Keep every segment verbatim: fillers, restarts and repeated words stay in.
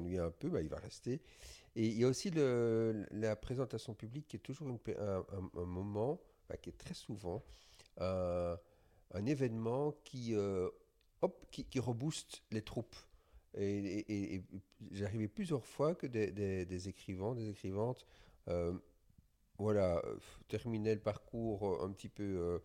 s'ennuie un peu, bah, il va rester. Et il y a aussi le, la présentation publique qui est toujours une pé- un, un- un moment, bah, qui est très souvent un, un événement qui, euh, hop, qui, qui rebooste les troupes. Et, et- et- et j'ai arrivé plusieurs fois que des, des- des écrivains, des écrivantes, euh, voilà, euh, terminaient le parcours euh, un petit peu euh,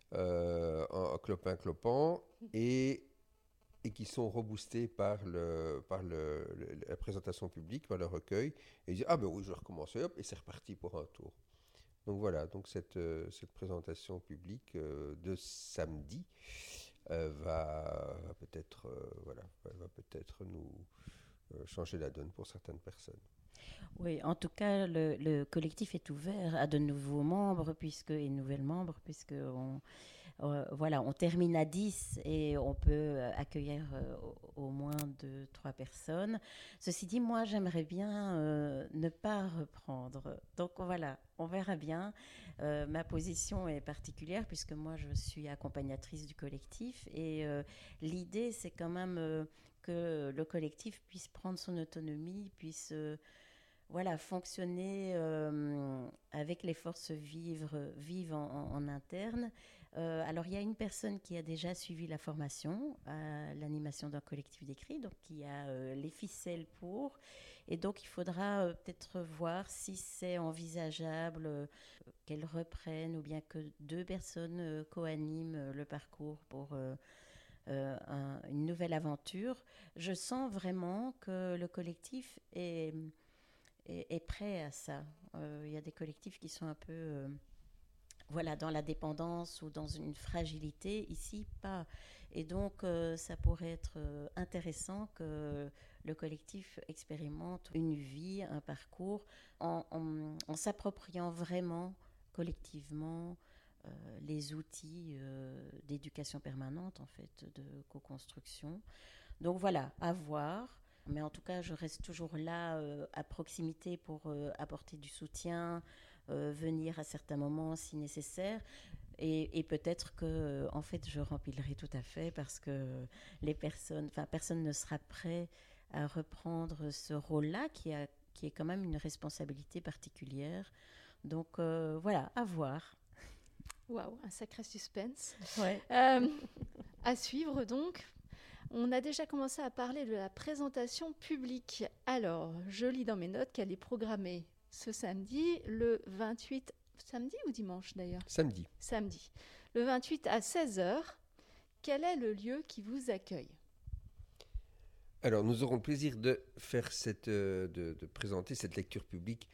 euh, en, en clopin-clopant et, et qui sont reboostés par, le, par le, le- la présentation publique, par le recueil. Et ils disent, ah ben oui, je vais recommencer, hop, et c'est reparti pour un tour. Donc voilà, donc cette, euh, cette présentation publique euh, de samedi euh, va, va peut-être euh, voilà, va, va peut-être nous euh, changer la donne pour certaines personnes. Oui, en tout cas, le, le collectif est ouvert à de nouveaux membres puisque, et nouvelles membres, puisque on, euh, voilà, on termine à dix et on peut euh, accueillir euh, au, au moins deux, trois personnes. Ceci dit, moi, j'aimerais bien euh, ne pas reprendre. Donc voilà, on verra bien. Euh, ma position est particulière puisque moi, je suis accompagnatrice du collectif et euh, l'idée, c'est quand même euh, que le collectif puisse prendre son autonomie, puisse... euh, voilà, fonctionner euh, avec les forces vives, vives en, en- en interne. Euh, alors, il y a une personne qui a déjà suivi la formation à l'animation d'un collectif d'écrit, donc qui a euh, les ficelles pour. Et donc, il faudra euh, peut-être voir si c'est envisageable euh, qu'elle reprenne ou bien que deux personnes euh, co-animent euh, le parcours pour euh, euh, un- une nouvelle aventure. Je sens vraiment que le collectif est est, est prêt à ça. Euh, Il y a des collectifs qui sont un peu euh, voilà, dans la dépendance ou dans une fragilité. Ici, pas. Et donc, euh, ça pourrait être euh, intéressant que le collectif expérimente une vie, un parcours, en, en, en s'appropriant vraiment collectivement euh, les outils euh, d'éducation permanente, en fait, de co-construction. Donc voilà, à voir. Mais en tout cas, je reste toujours là euh, à proximité pour euh, apporter du soutien, euh, venir à certains moments si nécessaire. Et, et peut-être que, euh, en fait, je remplirai tout à fait parce que les personnes, enfin, personne ne sera prêt à reprendre ce rôle-là qui, a, qui est quand même une responsabilité particulière. Donc euh, voilà, à voir. Waouh, un sacré suspense. Ouais. Euh, à suivre donc. On a déjà commencé à parler de la présentation publique. Alors, je lis dans mes notes qu'elle est programmée ce samedi, le vingt-huit... Samedi ou dimanche d'ailleurs? Samedi. Samedi. Le vingt-huit à seize heures. Quel est le lieu qui vous accueille? Alors, nous aurons le plaisir de faire cette, euh, de, de présenter cette lecture publique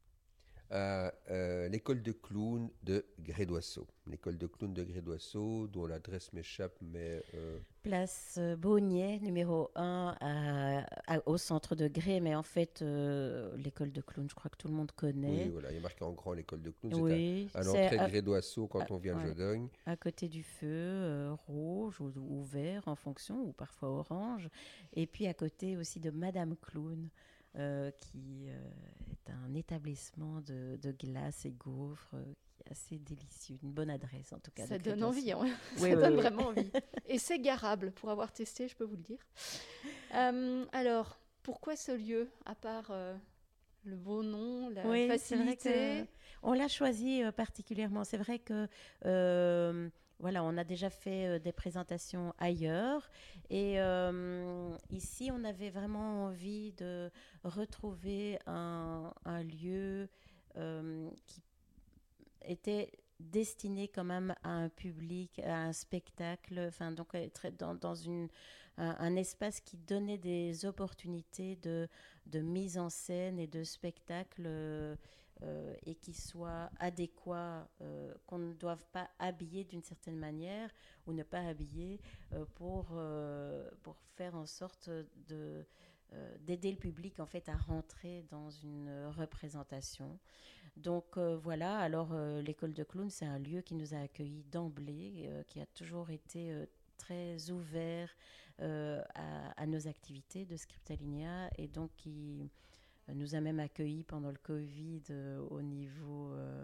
à euh, l'école de clown de Grédoisseau. L'école de clown de Grédoisseau, dont l'adresse m'échappe, mais euh, Place euh, Beaunier, numéro un, à- à- au centre de Grès, mais en fait, euh, l'école de clown, je crois que tout le monde oui, connaît. voilà, il est marqué en grand l'école de clown. C'est à, Oui, à c'est l'entrée de à, Grédoisseau à- quand on vient de ouais, Jodogne. à côté du feu, euh, rouge ou, ou vert en fonction, ou parfois orange. Et puis à côté aussi de Madame Clown, euh, qui euh, est un établissement de, de glace et gaufres euh, qui est assez délicieux. Une bonne adresse en tout cas. Ça de donne Crédoisseau. envie, hein. Oui, Ça oui, donne oui. vraiment envie. Et c'est garable, pour avoir testé, je peux vous le dire. Euh, alors, pourquoi ce lieu, à part euh, le beau nom, la Oui, c'est vrai que facilité? on l'a choisi euh, particulièrement. C'est vrai que euh, voilà, on a déjà fait euh, des présentations ailleurs et euh, ici, on avait vraiment envie de retrouver un, un lieu euh, qui était destiné quand même à un public, à un spectacle, enfin donc être dans, dans une, un, un espace qui donnait des opportunités de, de mise en scène et de spectacle euh, euh, et qui soit adéquat, euh, qu'on ne doive pas habiller d'une certaine manière ou ne pas habiller euh, pour, euh, pour faire en sorte de, euh, d'aider le public en fait à rentrer dans une représentation. Donc euh, voilà, alors euh, l'école de clown, c'est un lieu qui nous a accueillis d'emblée, euh, qui a toujours été euh, très ouvert euh, à, à nos activités de Scriptalinea et donc qui euh, nous a même accueillis pendant le Covid euh, au niveau euh,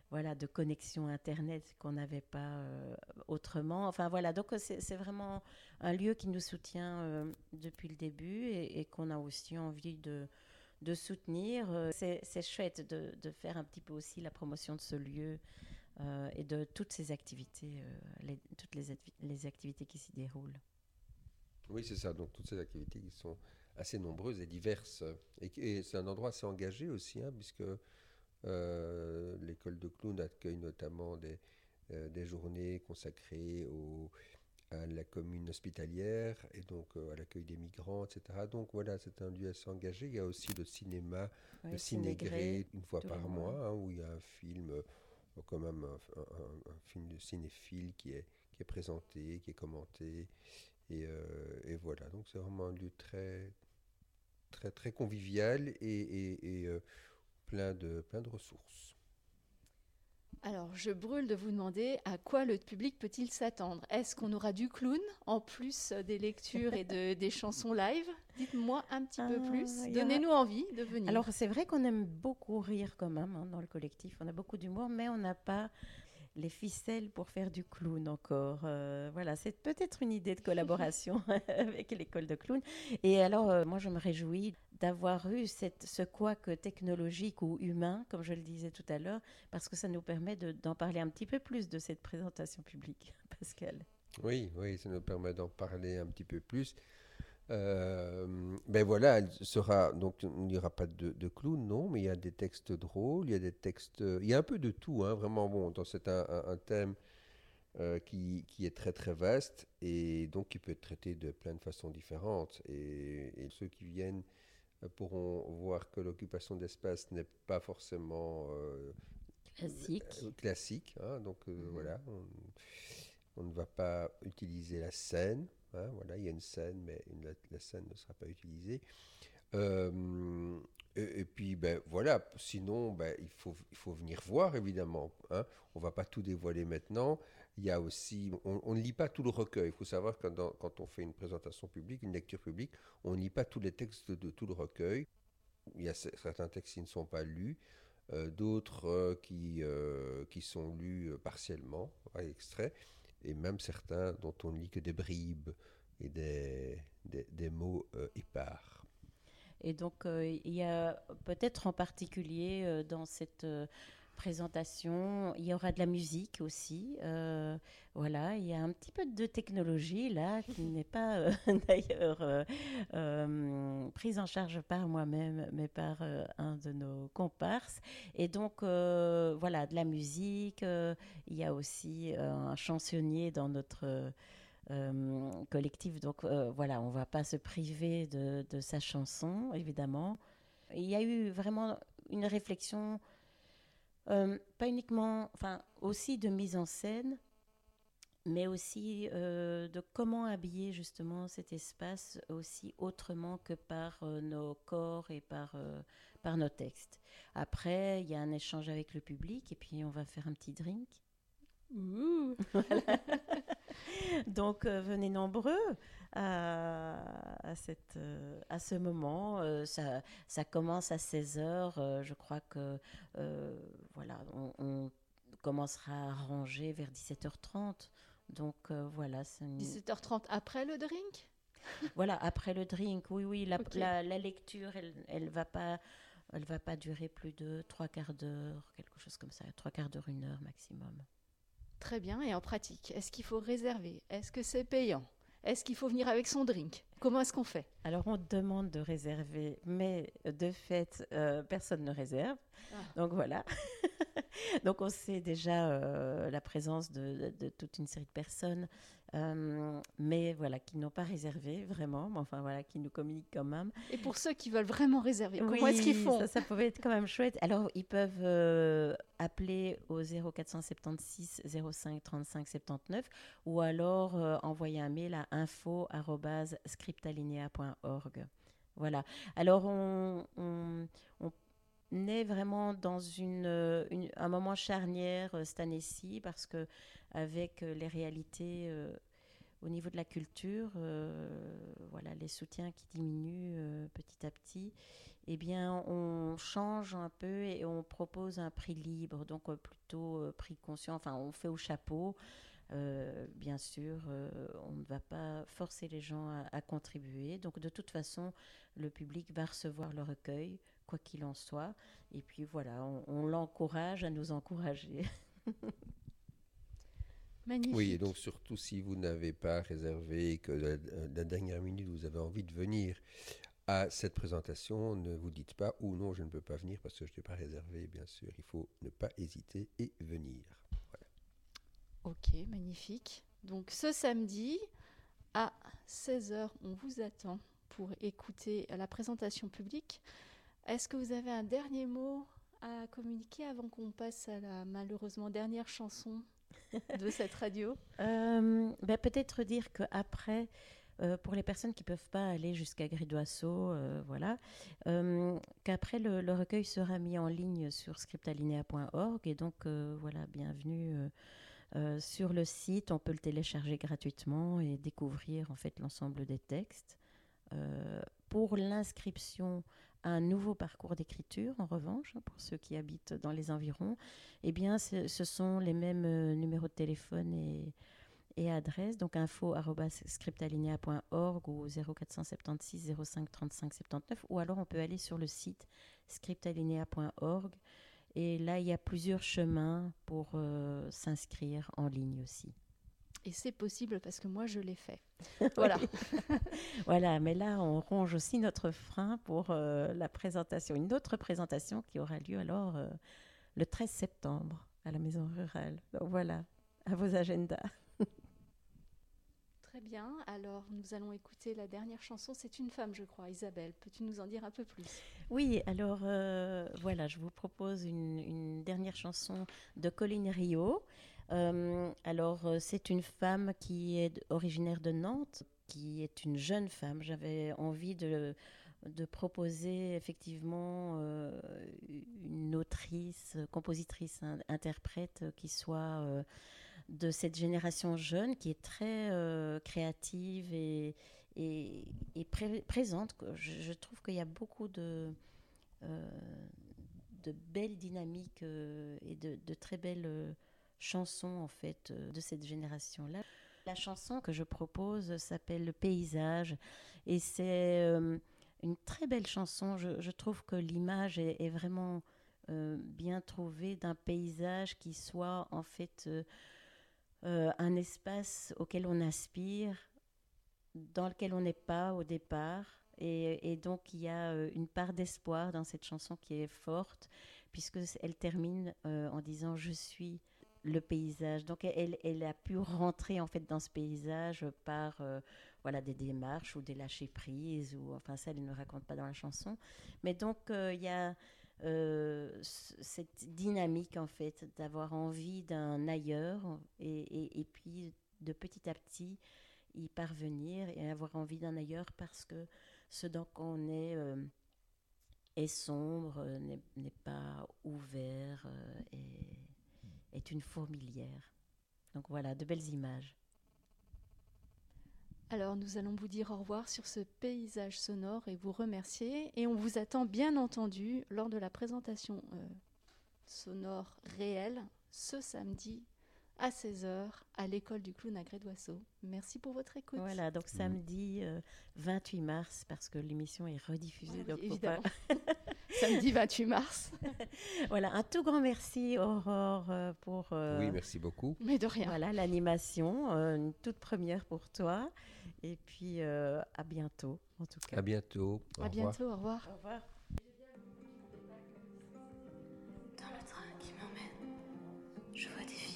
voilà, de connexion Internet qu'on n'avait pas euh, autrement. Enfin voilà, donc c'est, c'est vraiment un lieu qui nous soutient euh, depuis le début et, et qu'on a aussi envie de, de soutenir. Euh, C'est, c'est chouette de, de faire un petit peu aussi la promotion de ce lieu euh, et de toutes ces activités, euh, les, toutes les, acti- les activités qui s'y déroulent. Oui, c'est ça. Donc toutes ces activités qui sont assez nombreuses et diverses. Et, et c'est un endroit assez engagé aussi, hein, puisque euh, l'école de clown accueille notamment des, euh, des journées consacrées au, à la commune hospitalière et donc euh, à l'accueil des migrants, et cetera. Donc voilà, c'est un lieu assez engagé. Il y a aussi le cinéma, le Oui, Cinégré, cinégré, une fois tous les par mois. mois, hein, où il y a un film, euh, quand même un, un- un film de cinéphile qui est, qui est présenté, qui est commenté. Et, euh, et voilà, donc c'est vraiment un lieu très, très, très convivial et, et- et, euh, plein de, plein de ressources. Alors, je brûle de vous demander à quoi le public peut-il s'attendre. Est-ce qu'on aura du clown en plus des lectures et de, des chansons live? Dites-moi un petit peu Ah, plus. il y aura- Donnez-nous envie de venir. Alors c'est vrai qu'on aime beaucoup rire quand même hein, dans le collectif. On a beaucoup d'humour, mais on n'a pas les ficelles pour faire du clown encore. Euh, voilà, c'est peut-être une idée de collaboration avec l'école de clown. Et alors, euh, moi, je me réjouis d'avoir eu cette, ce couac technologique ou humain, comme je le disais tout à l'heure, parce que ça nous permet de- d'en parler un petit peu plus de cette présentation publique, Pascal. Oui, oui, ça nous permet d'en parler un petit peu plus. Euh, ben voilà, elle sera donc il n'y aura pas de, de clown, non, mais il y a des textes drôles, il y a des textes, il y a un peu de tout, hein, vraiment bon. dans- C'est un, un- un thème euh, qui, qui est très très vaste et donc qui peut être traité de plein de façons différentes. Et, et ceux qui viennent euh, pourront voir que l'occupation d'espace n'est pas forcément euh, Classique. euh, classique, hein, donc euh, Mhm. voilà, on, on ne va pas utiliser la scène. Hein, voilà, il y a une scène, mais une- la, la scène ne sera pas utilisée. Euh, et, et puis, ben, voilà, sinon, ben, il faut, il faut venir voir, évidemment. Hein. On ne va pas tout dévoiler maintenant. Il y a aussi, on, on ne lit pas tout le recueil. Il faut savoir que dans- quand on fait une présentation publique, une lecture publique, on ne lit pas tous les textes de tout le recueil. Il y a c- certains textes qui ne sont pas lus, euh, d'autres euh, qui, euh, qui sont lus euh, partiellement, à extrait, et même certains dont on ne lit que des bribes et des, des, des mots euh, épars. Et donc, euh, il y a peut-être en particulier euh, dans cette euh, présentation, il y aura de la musique aussi. Euh, voilà, il y a un petit peu de technologie là, qui n'est pas euh, d'ailleurs euh, euh, prise en charge par moi-même, mais par euh, un de nos comparses. Et donc, euh, voilà, de la musique. Euh, il y a aussi euh, un chansonnier dans notre euh, collectif. Donc euh, voilà, on ne va pas se priver de, de sa chanson, évidemment. Il y a eu vraiment une réflexion, euh, pas uniquement, enfin aussi de mise en scène, mais aussi euh, de comment habiller justement cet espace aussi autrement que par euh, nos corps et par, euh, par nos textes. Après, il y a un échange avec le public et puis on va faire un petit drink. Ouh. Voilà. Donc, euh, venez nombreux à, à, cette, euh, à ce moment. Euh, ça, ça commence à seize heures. Euh, je crois que euh, voilà, on, on commencera à ranger vers dix-sept heures trente. Donc, euh, voilà, c'est une- dix-sept heures trente après le drink? voilà, après le drink, oui, oui, la, Ok. la, la lecture, elle elle va pas, elle va pas durer plus de trois quarts d'heure, quelque chose comme ça, trois quarts d'heure, une heure maximum. Très bien. Et en pratique, est-ce qu'il faut réserver? Est-ce que c'est payant? Est-ce qu'il faut venir avec son drink? Comment est-ce qu'on fait? Alors, on demande de réserver, mais de fait, euh, personne ne réserve. Ah. Donc, voilà. Donc, on sait déjà euh, la présence de, de- de toute une série de personnes, euh, mais voilà, qui n'ont pas réservé vraiment, mais enfin, voilà, qui nous communiquent quand même. Et pour ceux qui veulent vraiment réserver, comment Oui, est-ce qu'ils font? ça, ça pouvait être quand même chouette. Alors, ils peuvent euh, appeler au zéro quatre cent soixante-seize zéro cinq trente-cinq soixante-dix-neuf ou alors euh, envoyer un mail à info arobase scriptalinea point org. Voilà. Alors, on, on, on est vraiment dans une, euh, une- un moment charnière euh, cette année-ci parce que avec euh, les réalités euh, au niveau de la culture, euh, voilà, les soutiens qui diminuent euh, petit à petit. eh bien, on change un peu et on propose un prix libre, donc euh, plutôt euh, prix conscient. Enfin, on fait au chapeau. Euh, bien sûr, euh, on ne va pas forcer les gens à, à contribuer. Donc, de toute façon, le public va recevoir le recueil, quoi qu'il en soit. Et puis voilà, on, on l'encourage à nous encourager. Magnifique. Oui, et donc surtout si vous n'avez pas réservé et que la, la dernière minute vous avez envie de venir à cette présentation, ne vous dites pas « ou non, je ne peux pas venir parce que je n'ai pas réservé », bien sûr. Il faut ne pas hésiter et venir. Voilà. Ok, magnifique. Donc ce samedi à seize heures, on vous attend pour écouter la présentation publique. Est-ce que vous avez un dernier mot à communiquer avant qu'on passe à la malheureusement dernière chanson de cette radio? euh, ben, Peut-être dire qu'après, euh, pour les personnes qui ne peuvent pas aller jusqu'à Grédoisseau, euh, voilà, euh, qu'après le, le recueil sera mis en ligne sur scriptalinea point org et donc euh, voilà, bienvenue euh, euh, sur le site. On peut le télécharger gratuitement et découvrir en fait l'ensemble des textes. Euh, pour l'inscription à un nouveau parcours d'écriture, en revanche, pour ceux qui habitent dans les environs, eh bien, ce sont les mêmes euh, numéros de téléphone et, et adresses, donc info arobase scriptalinea point org ou zéro quatre cent soixante-seize zéro cinq trente-cinq soixante-dix-neuf, ou alors on peut aller sur le site scriptalinea point org, et là, il y a plusieurs chemins pour euh, s'inscrire en ligne aussi. Et c'est possible parce que moi, je l'ai fait. Voilà. Voilà, mais là, on ronge aussi notre frein pour euh, la présentation, une autre présentation qui aura lieu alors euh, le treize septembre à la Maison Rurale. Donc voilà, à vos agendas. Très bien. Alors, nous allons écouter la dernière chanson. C'est une femme, je crois. Isabelle, peux-tu nous en dire un peu plus? Oui, alors euh, voilà, je vous propose une, une dernière chanson de Colline Rio. Euh, alors, euh, c'est une femme qui est originaire de Nantes, qui est une jeune femme. J'avais envie de, de proposer effectivement euh, une autrice, compositrice, hein, interprète qui soit euh, de cette génération jeune, qui est très euh, créative et, et, et pré- présente. Je, je trouve qu'il y a beaucoup de, euh, de belles dynamiques euh, et de, de très belles euh, chansons en fait euh, de cette génération-là. La chanson que je propose s'appelle Le Paysage et c'est euh, une très belle chanson. Je, je trouve que l'image est, est vraiment euh, bien trouvée d'un paysage qui soit en fait euh, euh, un espace auquel on aspire, dans lequel on n'est pas au départ. Et, et donc, il y a euh, une part d'espoir dans cette chanson qui est forte, puisqu'elle termine euh, en disant « Je suis le paysage ». Donc, elle, elle a pu rentrer en fait dans ce paysage par euh, voilà, des démarches ou des lâcher-prises. Ou, enfin, ça, elle ne raconte pas dans la chanson. Mais donc, euh, il y a euh, c- cette dynamique, en fait, d'avoir envie d'un ailleurs et, et, et puis, de petit à petit, y parvenir et avoir envie d'un ailleurs parce que ce dans quoi on est euh, est sombre, euh, n'est, n'est pas ouvert euh, et est une fourmilière. Donc voilà, de belles images. Alors, nous allons vous dire au revoir sur ce paysage sonore et vous remercier. Et on vous attend bien entendu lors de la présentation euh, sonore réelle ce samedi à seize heures à l'école du clown à Grédoisseau. Merci pour votre écoute. Voilà, donc samedi euh, vingt-huit mars, parce que l'émission est rediffusée. Ah oui, donc évidemment. Pas... Samedi vingt-huit mars. Voilà, un tout grand merci Aurore euh, pour euh, Oui, merci beaucoup. Mais de rien. Voilà, l'animation, euh, une toute première pour toi. Et puis euh, à bientôt, en tout cas. À bientôt. Au À revoir. bientôt, au revoir. Au revoir. Dans le train qui m'emmène, je vois des filles.